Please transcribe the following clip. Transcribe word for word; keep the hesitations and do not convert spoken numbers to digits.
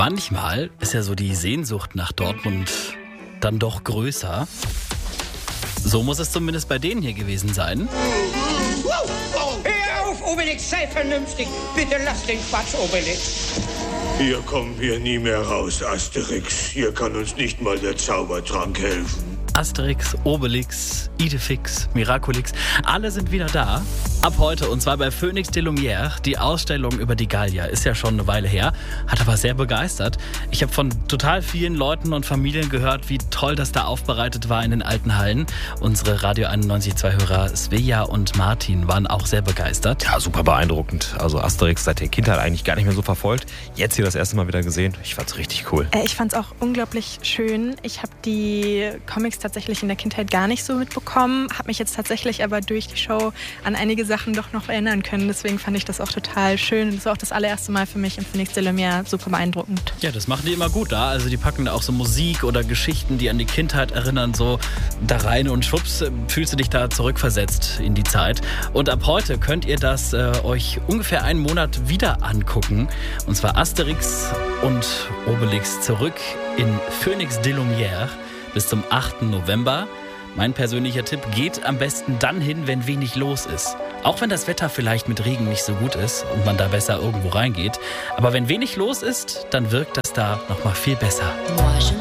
Manchmal ist ja so die Sehnsucht nach Dortmund dann doch größer. So muss es zumindest bei denen hier gewesen sein. Hör auf, Obelix, sei vernünftig. Bitte lass den Quatsch, Obelix. Hier kommen wir nie mehr raus, Asterix. Hier kann uns nicht mal der Zaubertrank helfen. Asterix, Obelix, Idefix, Miraculix, alle sind wieder da. Ab heute, und zwar bei Phoenix de Lumière. Die Ausstellung über die Gallier ist ja schon eine Weile her, hat aber sehr begeistert. Ich habe von total vielen Leuten und Familien gehört, wie toll das da aufbereitet war in den alten Hallen. Unsere Radio einundneunzig Komma zwei Hörer Svea und Martin waren auch sehr begeistert. Ja, super beeindruckend. Also Asterix seit der Kindheit eigentlich gar nicht mehr so verfolgt. Jetzt hier das erste Mal wieder gesehen. Ich fand's richtig cool. Ich fand's auch unglaublich schön. Ich habe die Comics tatsächlich in der Kindheit gar nicht so mitbekommen, habe mich jetzt tatsächlich aber durch die Show an einige Sachen doch noch erinnern können. Deswegen fand ich das auch total schön. Und das war auch das allererste Mal für mich im Phoenix de Lumière super beeindruckend. Ja, das machen die immer gut da. Also die packen da auch so Musik oder Geschichten, die an die Kindheit erinnern, so da rein und schwupps, fühlst du dich da zurückversetzt in die Zeit. Und ab heute könnt ihr das äh, euch ungefähr einen Monat wieder angucken. Und zwar Asterix und Obelix zurück in Phoenix de Lumière bis zum achten November. Mein persönlicher Tipp, geht am besten dann hin, wenn wenig los ist. Auch wenn das Wetter vielleicht mit Regen nicht so gut ist und man da besser irgendwo reingeht. Aber wenn wenig los ist, dann wirkt das da noch mal viel besser.